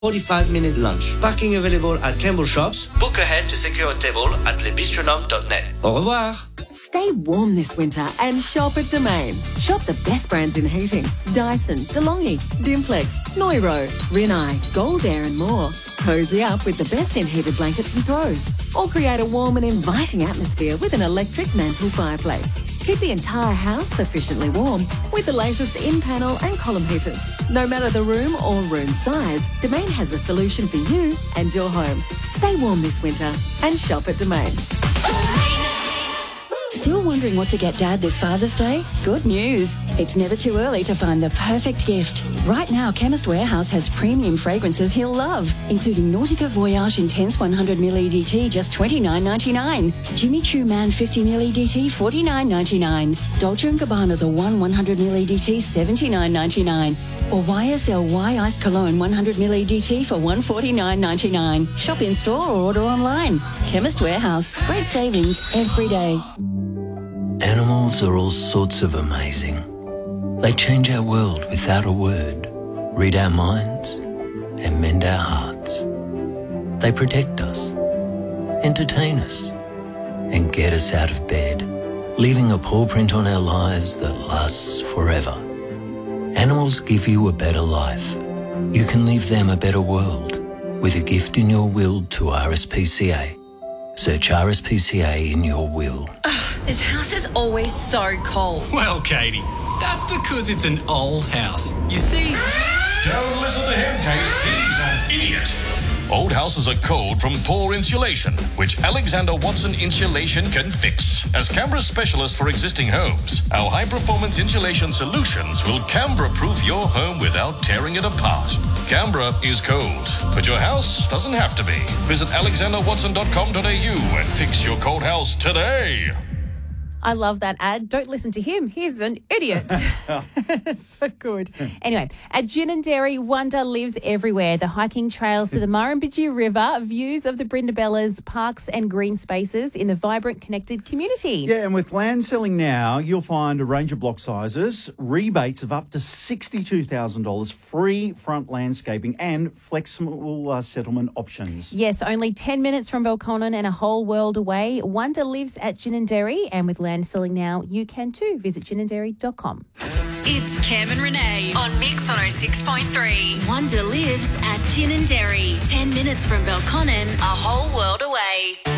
45-minute lunch. Parking available at Campbell Shops. Book ahead to secure a table at lebistronome.net. Au revoir. Stay warm this winter and shop at Domain. Shop the best brands in heating. Dyson, DeLonghi, Dimplex, Neuro, Rinnai, Gold Air and more. Cozy up with the best in heated blankets and throws. Or create a warm and inviting atmosphere with an electric mantle fireplace. Keep the entire house sufficiently warm with the latest in-panel and column heaters. No matter the room or room size, Domain has a solution for you and your home. Stay warm this winter and shop at Domain. Still wondering what to get Dad this Father's Day? Good news. It's never too early to find the perfect gift. Right now, Chemist Warehouse has premium fragrances he'll love, including Nautica Voyage Intense 100ml EDT, just $29.99. Jimmy Choo Man 50ml EDT, $49.99. Dolce & Gabbana The One 100ml EDT, $79.99. Or YSL Iced Cologne 100ml EDT for $149.99. Shop in store or order online. Chemist Warehouse. Great savings every day. Animals are all sorts of amazing. They change our world without a word, read our minds, and mend our hearts. They protect us, entertain us, and get us out of bed, leaving a paw print on our lives that lasts forever. Animals give you a better life. You can leave them a better world with a gift in your will to RSPCA. Search RSPCA in your will. This house is always so cold. Well, Katie, that's because it's an old house. You see... Don't listen to him, Kate. He's an idiot. Old houses are cold from poor insulation, which Alexander Watson Insulation can fix. As Canberra's specialist for existing homes, our high-performance insulation solutions will Canberra-proof your home without tearing it apart. Canberra is cold, but your house doesn't have to be. Visit alexanderwatson.com.au and fix your cold house today. I love that ad. Don't listen to him. He's an idiot. So good. Anyway, at Ginninderry, wonder lives everywhere. The hiking trails to the Murrumbidgee River, views of the Brindabellas, parks and green spaces in the vibrant, connected community. Yeah, and with land selling now, you'll find a range of block sizes, rebates of up to $62,000, free front landscaping and flexible settlement options. Yes, only 10 minutes from Belconnen and a whole world away. Wonder lives at Ginninderry, and with land selling now, you can too. Visit ginninderry.com. It's Cam and Renee on Mix 106.3. Wonder lives at Ginninderry. 10 minutes from Belconnen, a whole world away.